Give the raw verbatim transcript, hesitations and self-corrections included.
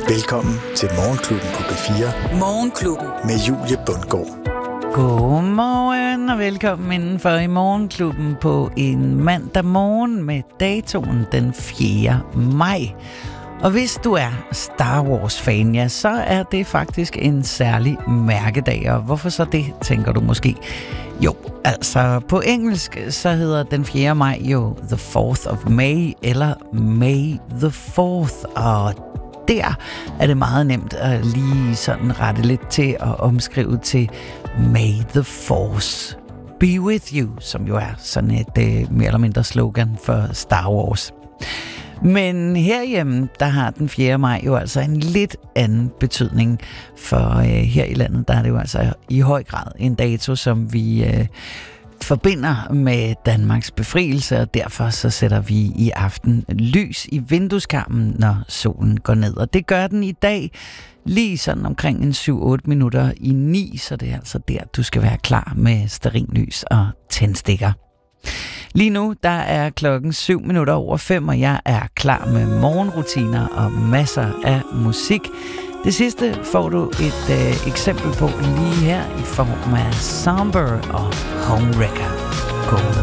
Velkommen til Morgenklubben på P fire. Morgenklubben. Med Julie Bundgaard. Godmorgen og velkommen indenfor i Morgenklubben på en mandag morgen med datoen den fjerde maj. Og hvis du er Star Wars-fan, ja, så er det faktisk en særlig mærkedag. Og hvorfor så det, tænker du måske? Jo, altså på engelsk så hedder den fjerde maj jo The fourth of May eller May the fourth. Og der er det meget nemt at lige sådan rette lidt til at omskrive til May the Force be with you, som jo er sådan et uh, mere eller mindre slogan for Star Wars. Men herhjemme, der har den fjerde maj jo altså en lidt anden betydning, for uh, her i landet, der er det jo altså i høj grad en dato, som vi uh, forbinder med Danmarks befrielse, og derfor så sætter vi i aften lys i vindueskarmen, når solen går ned. Og det gør den i dag lige sådan omkring en syv otte minutter i ni, så det er altså der, du skal være klar med stearinlys og tændstikker. Lige nu, der er klokken syv minutter over fem, og jeg er klar med morgenrutiner og masser af musik. Det sidste får du et øh, eksempel på lige her i form af Somber og Homewrecker. God